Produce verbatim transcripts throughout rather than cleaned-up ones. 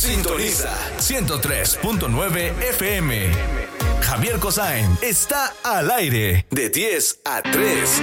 Sintoniza ciento tres punto nueve F M. Javier Cosain está al aire de diez a tres.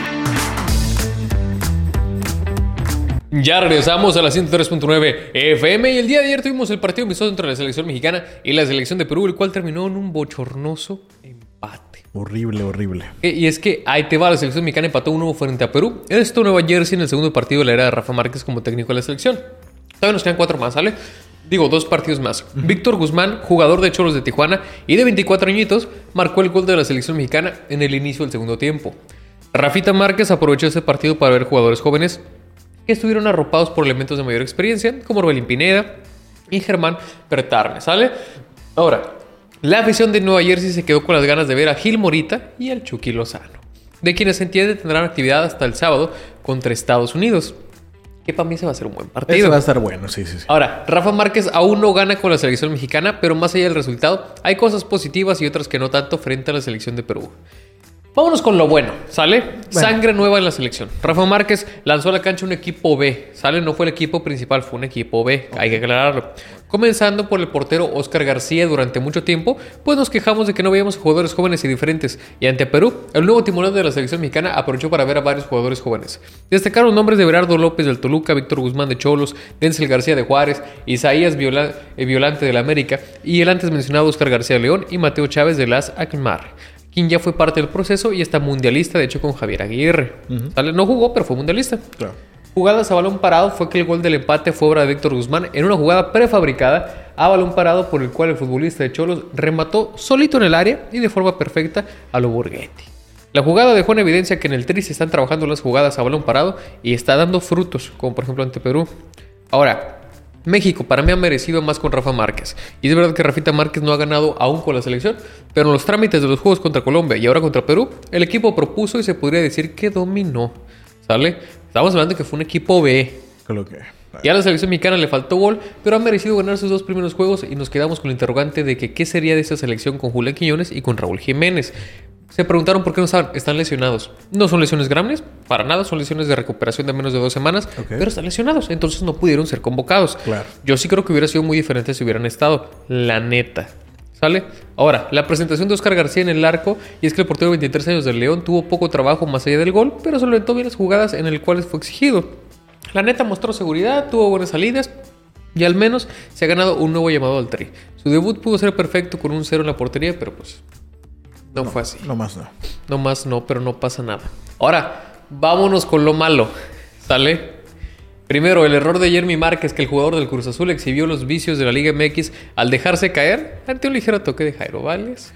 Ya regresamos a la ciento tres punto nueve F M y el día de ayer tuvimos el partido amistoso entre la selección mexicana y la selección de Perú, el cual terminó en un bochornoso empate. Horrible, horrible. Y es que ahí te va, la selección mexicana empató uno frente a Perú. Esto Nueva Jersey en el segundo partido de la era de Rafa Márquez como técnico de la selección. Todavía nos quedan cuatro más, ¿sale? Digo, dos partidos más. Uh-huh. Víctor Guzmán, jugador de Cholos de Tijuana y de veinticuatro añitos, marcó el gol de la selección mexicana en el inicio del segundo tiempo. Rafita Márquez aprovechó ese partido para ver jugadores jóvenes que estuvieron arropados por elementos de mayor experiencia, como Orbelín Pineda y Germán Bertarme, ¿sale? Ahora, la afición de Nueva Jersey se quedó con las ganas de ver a Gil Morita y al Chucky Lozano, de quienes se entiende tendrán actividad hasta el sábado contra Estados Unidos, que para mí se va a ser un buen partido. Ese va a estar bueno, sí, sí, sí. Ahora, Rafa Márquez aún no gana con la selección mexicana, pero más allá del resultado, hay cosas positivas y otras que no tanto frente a la selección de Perú. Vámonos con lo bueno, ¿sale? Bueno. Sangre nueva en la selección. Rafa Márquez lanzó a la cancha un equipo B, ¿sale? No fue el equipo principal, fue un equipo B, okay. Hay que aclararlo. Comenzando por el portero Oscar García. Durante mucho tiempo, pues nos quejamos de que no veíamos jugadores jóvenes y diferentes. Y ante Perú, el nuevo timonel de la selección mexicana aprovechó para ver a varios jugadores jóvenes. Destacaron nombres de Berardo López del Toluca, Víctor Guzmán de Cholos, Denzel García de Juárez, Isaías Viola, eh, Violante del América y el antes mencionado Oscar García de León y Mateo Chávez de las Akmar, quien ya fue parte del proceso y está mundialista, de hecho, con Javier Aguirre. Uh-huh. ¿Sale? No jugó, pero fue mundialista. Claro. Jugadas a balón parado fue que el gol del empate fue obra de Víctor Guzmán en una jugada prefabricada a balón parado por el cual el futbolista de Cholos remató solito en el área y de forma perfecta a lo Borghetti. La jugada dejó en evidencia que en el Tri se están trabajando las jugadas a balón parado y está dando frutos, como por ejemplo ante Perú. Ahora, México para mí ha merecido más con Rafa Márquez. Y es verdad que Rafita Márquez no ha ganado aún con la selección, pero en los trámites de los juegos contra Colombia y ahora contra Perú, el equipo propuso y se podría decir que dominó. ¿Sale? Estamos hablando de que fue un equipo B. Creo que... Y a la selección mexicana le faltó gol, pero ha merecido ganar sus dos primeros juegos y nos quedamos con el interrogante de que qué sería de esa selección con Julián Quiñones y con Raúl Jiménez. Se preguntaron por qué no estaban. Están lesionados. No son lesiones grandes, para nada. Son lesiones de recuperación de menos de dos semanas. Okay. Pero están lesionados. Entonces no pudieron ser convocados. Claro. Yo sí creo que hubiera sido muy diferente si hubieran estado. La neta. ¿Sale? Ahora, la presentación de Oscar García en el arco. Y es que el portero de veintitrés años del León tuvo poco trabajo más allá del gol, pero solventó bien las jugadas en el cual fue exigido. La neta mostró seguridad, tuvo buenas salidas. Y al menos se ha ganado un nuevo llamado al Tri. Su debut pudo ser perfecto con un cero en la portería, pero pues... No, no fue así. No más no. No más no, pero no pasa nada. Ahora, vámonos con lo malo. ¿Sale? Primero, el error de Jeremy Márquez, que el jugador del Cruz Azul exhibió los vicios de la Liga M X al dejarse caer ante un ligero toque de Jairo Vales.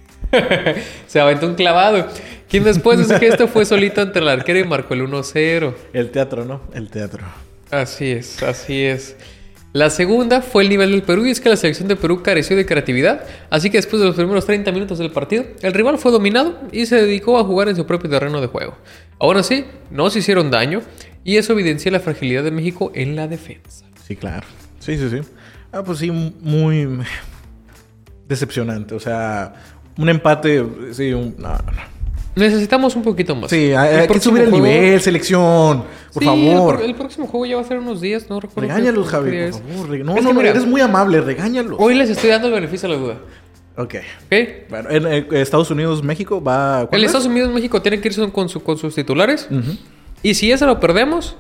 Se aventó un clavado. Quien después de ese gesto fue solito ante el arquero y marcó el uno cero. El teatro, ¿no? El teatro. Así es, así es. La segunda fue el nivel del Perú y es que la selección de Perú careció de creatividad, así que después de los primeros treinta minutos del partido, el rival fue dominado y se dedicó a jugar en su propio terreno de juego. Aún así, no se hicieron daño y eso evidencia la fragilidad de México en la defensa. Sí, claro. Sí, sí, sí. Ah, pues sí, muy decepcionante. O sea, un empate, sí, un... No, no. Necesitamos un poquito más. Sí, hay que subir el juego... nivel, selección. Por sí, favor. El, el próximo juego ya va a ser unos días, no recuerdo. Regáñalos, Javi, por favor. No, es no, no, eres muy amable, regáñalos. Hoy les estoy dando el beneficio a la duda. Ok. ¿Okay? Bueno, en eh, Estados Unidos, México va... En Estados Unidos, México tiene que irse con, su, con sus titulares. Uh-huh. Y si ese lo perdemos...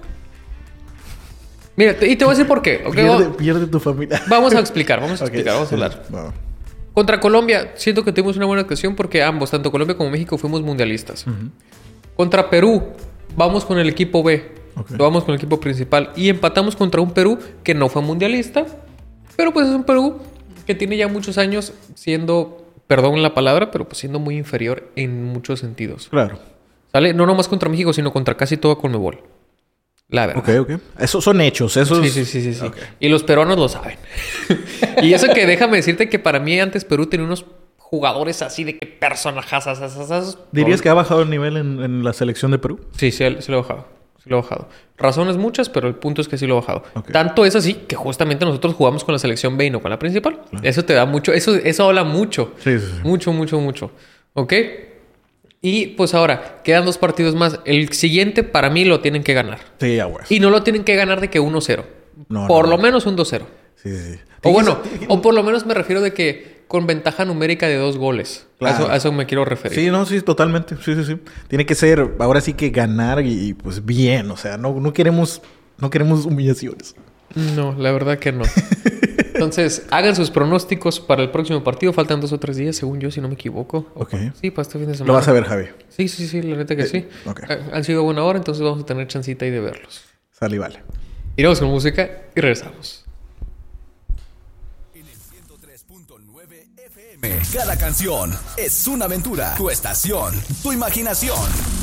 Mira, te, y te voy a decir por qué. Okay, pierde, vamos, pierde tu familia. Vamos a explicar, vamos a explicar, okay, vamos a hablar. No. Contra Colombia, siento que tuvimos una buena actuación porque ambos, tanto Colombia como México, fuimos mundialistas. Uh-huh. Contra Perú, vamos con el equipo B. Okay. Lo vamos con el equipo principal. Y empatamos contra un Perú que no fue mundialista. Pero pues es un Perú que tiene ya muchos años siendo, perdón la palabra, pero pues siendo muy inferior en muchos sentidos. Claro. ¿Sale? No nomás contra México, sino contra casi toda Conmebol. La verdad. Ok, ok. Esos son hechos. Esos... Sí, sí, sí, sí, sí. Okay. Y los peruanos lo saben. Y eso que déjame decirte que para mí antes Perú tenía unos jugadores así de que personajes. ¿Dirías que ha bajado el nivel en, en la selección de Perú? Sí, sí, sí lo ha bajado. Sí lo ha bajado. Razones muchas, pero el punto es que sí lo ha bajado. Okay. Tanto es así que justamente nosotros jugamos con la selección B y no con la principal. Claro. Eso te da mucho... Eso, eso habla mucho. Sí, sí, sí. Mucho, mucho, mucho. ¿Ok? Y pues ahora, quedan dos partidos más. El siguiente para mí lo tienen que ganar. Sí, ya, güey. Y no lo tienen que ganar de que uno cero. No, Por no, lo no. menos un dos cero. Sí, sí, sí. O bueno, o por lo menos me refiero de que con ventaja numérica de dos goles. Claro. A, eso, a eso me quiero referir. Sí, no, sí, totalmente. Sí, sí, sí. Tiene que ser, ahora sí que ganar y, y, pues bien. O sea, no, no queremos, no queremos humillaciones. No, la verdad que no. Entonces, hagan sus pronósticos para el próximo partido. Faltan dos o tres días, según yo, si no me equivoco. Ok. Sí, para este fin de semana. Lo vas a ver, Javi. Sí, sí, sí, la neta que Eh, sí. ok. Ha- Han sido buena hora, entonces vamos a tener chancita ahí de verlos. Sale y vale. Iremos con música y regresamos. En el ciento tres punto nueve F M. Cada canción es una aventura. Tu estación, tu imaginación.